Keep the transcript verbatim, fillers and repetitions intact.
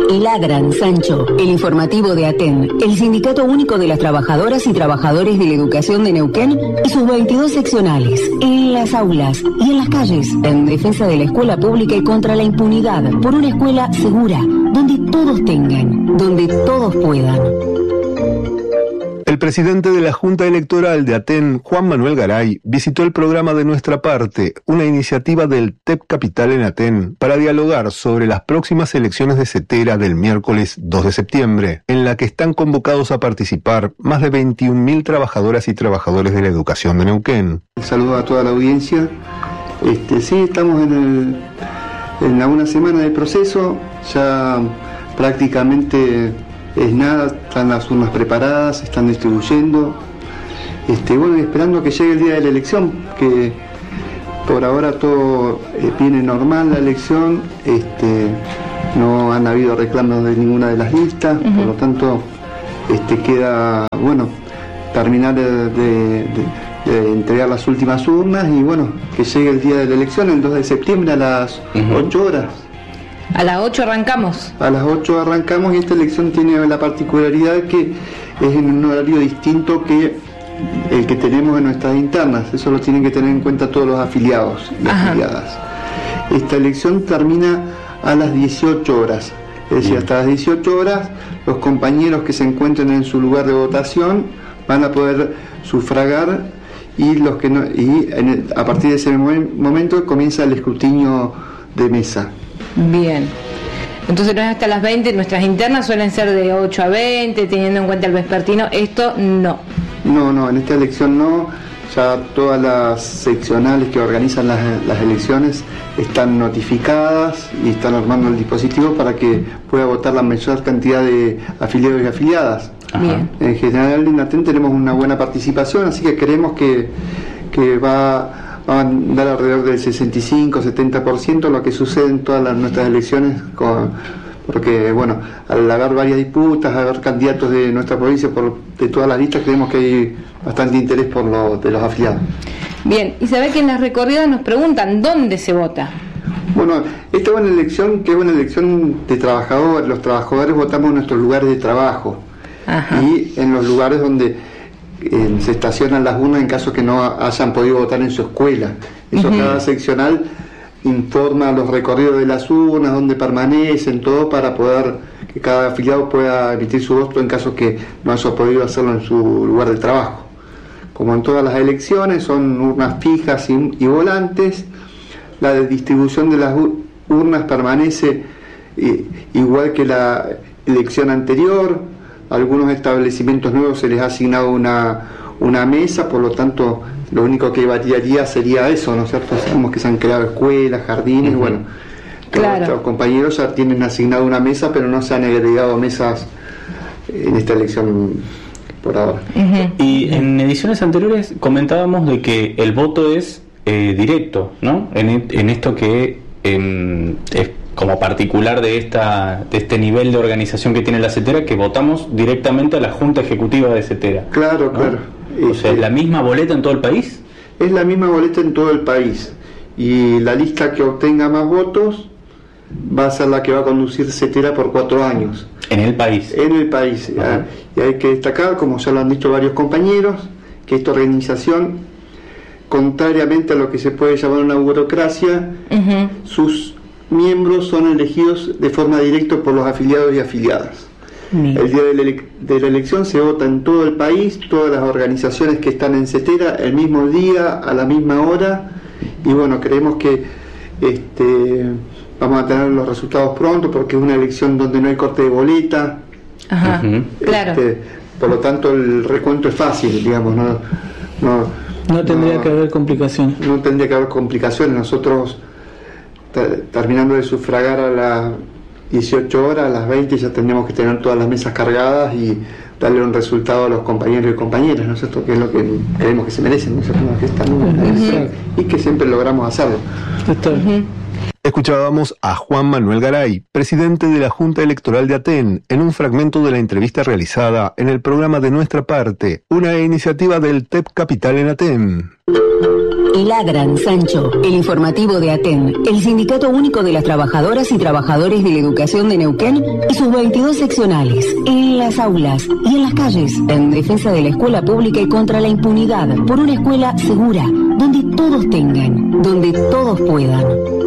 Ladran, Sancho, el informativo de ATEN, el Sindicato Único de las Trabajadoras y Trabajadores de la Educación de Neuquén y sus veintidós seccionales, en las aulas y en las calles, en defensa de la escuela pública y contra la impunidad, por una escuela segura, donde todos tengan, donde todos puedan. El presidente de la Junta Electoral de ATEN, Juan Manuel Garay, visitó el programa De Nuestra Parte, una iniciativa del T E P Capital en ATEN, para dialogar sobre las próximas elecciones de CETERA del miércoles dos de septiembre, en la que están convocados a participar más de veintiún mil trabajadoras y trabajadores de la educación de Neuquén. Saludo a toda la audiencia. Este, sí, estamos en, el, en la una semana de proceso, ya prácticamente... es nada, están las urnas preparadas, se están distribuyendo. Este, bueno, y esperando que llegue el día de la elección, que por ahora todo eh, viene normal la elección, este, no han habido reclamos de ninguna de las listas, uh-huh. Por lo tanto este, queda, bueno, terminar de, de, de, de entregar las últimas urnas y bueno, que llegue el día de la elección, el dos de septiembre a las uh-huh. ocho horas. A las ocho arrancamos. A las ocho arrancamos y esta elección tiene la particularidad que es en un horario distinto que el que tenemos en nuestras internas. Eso lo tienen que tener en cuenta todos los afiliados y Ajá. afiliadas. Esta elección termina a las dieciocho horas. Es decir, hasta las dieciocho horas los compañeros que se encuentren en su lugar de votación van a poder sufragar y los que no, y en el, a partir de ese momento comienza el escrutinio de mesa. Bien, entonces no es hasta las veinte, nuestras internas suelen ser de ocho a veinte, teniendo en cuenta el vespertino, esto no. No, no, en esta elección no, ya todas las seccionales que organizan las, las elecciones están notificadas y están armando el dispositivo para que pueda votar la mayor cantidad de afiliados y afiliadas. Bien. En general en ATEN tenemos una buena participación, así que creemos que, que va... va a dar alrededor del sesenta y cinco a setenta por ciento lo que sucede en todas las, nuestras elecciones, con, porque bueno, al haber varias disputas, al haber candidatos de nuestra provincia por, de todas las listas, creemos que hay bastante interés por lo, de los afiliados. Bien, y sabe que en las recorridas nos preguntan ¿dónde se vota? Bueno, esta es una elección que es una elección de trabajadores, los trabajadores votamos en nuestros lugares de trabajo. Ajá. Y en los lugares donde Eh, se estacionan las urnas en caso que no hayan podido votar en su escuela. Eso uh-huh. Cada seccional informa los recorridos de las urnas, dónde permanecen, todo para poder que cada afiliado pueda emitir su voto en caso que no haya podido hacerlo en su lugar de trabajo. Como en todas las elecciones, son urnas fijas y, y volantes. La distribución de las urnas permanece eh, igual que la elección anterior. Algunos establecimientos nuevos se les ha asignado una, una mesa, por lo tanto lo único que variaría sería eso, ¿no es cierto? Sabemos que se han creado escuelas, jardines, uh-huh. Bueno, todos claro. Nuestros compañeros ya tienen asignado una mesa, pero no se han agregado mesas en esta elección por ahora. Uh-huh. Y en ediciones anteriores comentábamos de que el voto es eh, directo, ¿no? En, en esto que eh, es como particular de esta de este nivel de organización que tiene la CETERA, que votamos directamente a la Junta Ejecutiva de CETERA. Claro, ¿no? Claro. O sea, ¿es la misma boleta en todo el país? Es la misma boleta en todo el país. Y la lista que obtenga más votos va a ser la que va a conducir CETERA por cuatro años. ¿En el país? En el país. Uh-huh. Y hay que destacar, como ya lo han dicho varios compañeros, que esta organización, contrariamente a lo que se puede llamar una burocracia, uh-huh. sus miembros son elegidos de forma directa por los afiliados y afiliadas. Mm. El día de la, ele- de la elección se vota en todo el país, todas las organizaciones que están en CETERA, el mismo día, a la misma hora, y bueno, creemos que este, vamos a tener los resultados pronto, porque es una elección donde no hay corte de boleta. Ajá, uh-huh. este, claro. Por lo tanto el recuento es fácil, digamos, no, no, no tendría no, que haber complicaciones. No tendría que haber complicaciones. Nosotros terminando de sufragar a las dieciocho horas, a las veinte ya tendríamos que tener todas las mesas cargadas y darle un resultado a los compañeros y compañeras, ¿no es cierto? Que es lo que creemos que se merecen, ¿no es cierto? Que están uh-huh. y que siempre logramos hacerlo. Uh-huh. Escuchábamos a Juan Manuel Garay, presidente de la Junta Electoral de Aten, en un fragmento de la entrevista realizada en el programa De Nuestra Parte, una iniciativa del T E P Capital en Aten. Ladran, Sancho, el informativo de Aten, el Sindicato Único de las Trabajadoras y Trabajadores de la Educación de Neuquén y sus veintidós seccionales, en las aulas y en las calles, en defensa de la escuela pública y contra la impunidad, por una escuela segura, donde todos tengan, donde todos puedan.